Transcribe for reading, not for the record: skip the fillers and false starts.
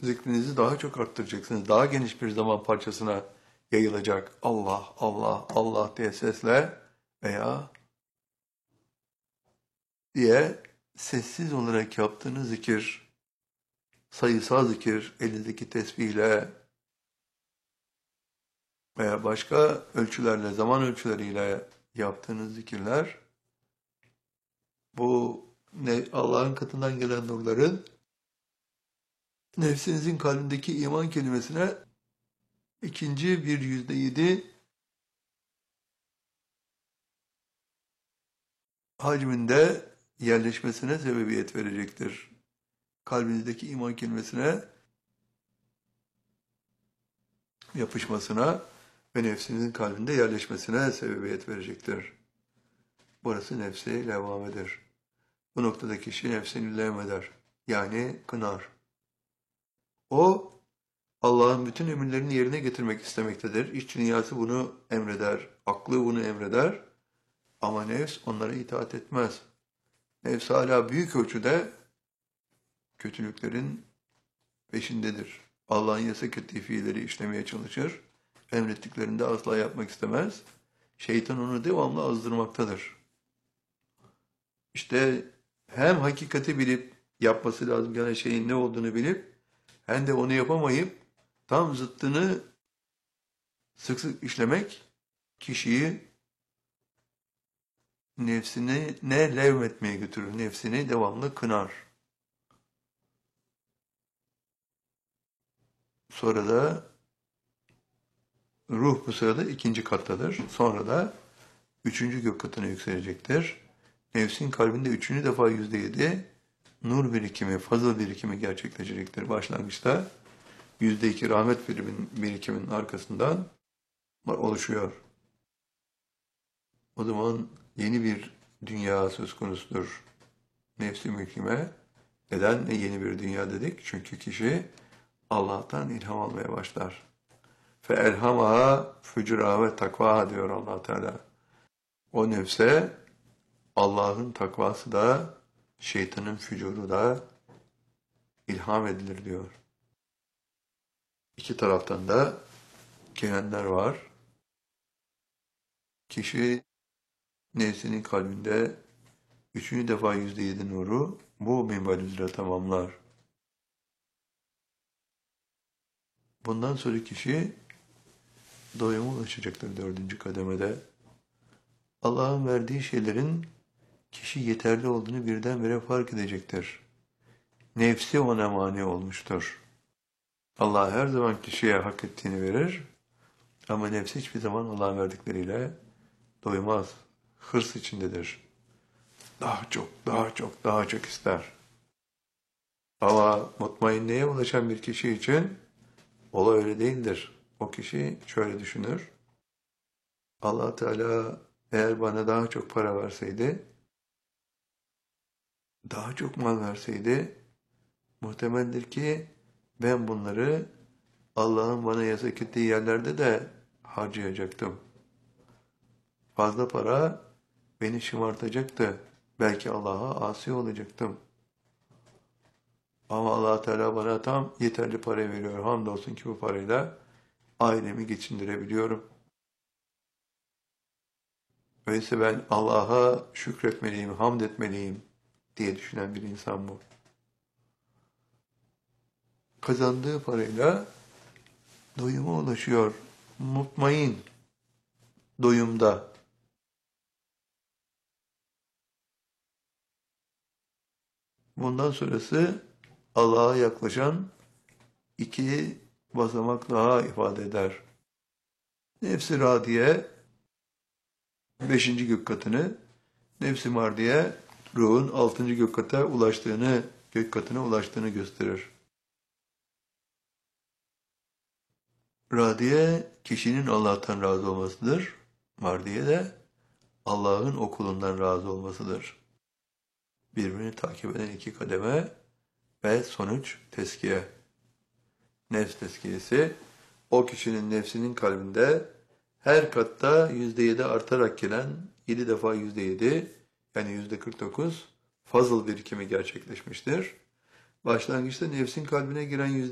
zikrinizi daha çok arttıracaksınız. Daha geniş bir zaman parçasına yayılacak. Allah, Allah, Allah diye sesle veya diye sessiz olarak yaptığınız zikir, sayısal zikir, elinizdeki tesbihle veya başka ölçülerle, zaman ölçüleriyle yaptığınız zikirler, bu Allah'ın katından gelen nurların nefsinizin kalbindeki iman kelimesine ikinci bir %7 hacminde yerleşmesine sebebiyet verecektir. Kalbinizdeki iman kelimesine yapışmasına ve nefsinizin kalbinde yerleşmesine sebebiyet verecektir. Burası nefsi levvamedir. Bu noktada kişi nefsini levmeder. Yani kınar. O, Allah'ın bütün emirlerini yerine getirmek istemektedir. İç dünyası bunu emreder, aklı bunu emreder. Ama nefs onlara itaat etmez. Nefs hala büyük ölçüde kötülüklerin peşindedir. Allah'ın yasak ettiği fiilleri işlemeye çalışır. Emrettiklerini de asla yapmak istemez. Şeytan onu devamlı azdırmaktadır. İşte hem hakikati bilip yapması lazım gelen şeyin ne olduğunu bilip hem de onu yapamayıp tam zıttını sık sık işlemek kişiyi nefsini ne levmetmeye götürür, nefsini devamlı kınar. Sonra da ruh bu sırada ikinci kattadır. Sonra da üçüncü gök katına yükselecektir. Nefsin kalbinde üçüncü defa %7 nur birikimi, fazıl birikimi gerçekleşecektir. Başlangıçta %2 rahmet birikiminin arkasından oluşuyor. O zaman yeni bir dünya söz konusudur. Nefsi mülkime. Neden yeni bir dünya dedik? Çünkü kişi Allah'tan ilham almaya başlar. فَاَلْهَمَهَا فُجُرَهَا ve takvaha diyor Allah Teala. O nefse Allah'ın takvası da, şeytanın fücuru da ilham edilir diyor. İki taraftan da gelenler var. Kişi nefsinin kalbinde üçüncü defa %7 nuru bu minval üzere tamamlar. Bundan sonra kişi doyuma ulaşacaktır dördüncü kademede. Allah'ın verdiği şeylerin kişi yeterli olduğunu birdenbire fark edecektir. Nefsi ona mani olmuştur. Allah her zaman kişiye hak ettiğini verir ama nefsi hiçbir zaman Allah'ın verdikleriyle doymaz. Hırs içindedir. Daha çok, daha çok, daha çok ister. Ama mutmainneye ulaşan bir kişi için olay öyle değildir. O kişi şöyle düşünür. Allah Teala eğer bana daha çok para verseydi, daha çok mal verseydi, muhtemeldir ki ben bunları Allah'ın bana yasak ettiği yerlerde de harcayacaktım. Fazla para beni şımartacaktı. Belki Allah'a asi olacaktım. Ama Allah Teala bana tam yeterli para veriyor. Hamdolsun ki bu parayla ailemi geçindirebiliyorum. Öyleyse ben Allah'a şükretmeliyim, hamd etmeliyim diye düşünen bir insan bu. Kazandığı parayla doyuma ulaşıyor. Mutmain, doyumda. Bundan sonrası Allah'a yaklaşan iki basamak daha ifade eder. Nefs-i radiye, 5. gök katını, nefs-i mardiye, ruhun 6. gök katına ulaştığını gösterir. Radiye, kişinin Allah'tan razı olmasıdır. Mardiye de Allah'ın o kulundan razı olmasıdır. Birbirini takip eden iki kademe ve sonuç teskiye. Nefs teskiyesi, o kişinin nefsinin kalbinde her katta %7 artarak gelen 7 defa %7 yani %49 fazıl birikimi gerçekleşmiştir. Başlangıçta nefsin kalbine giren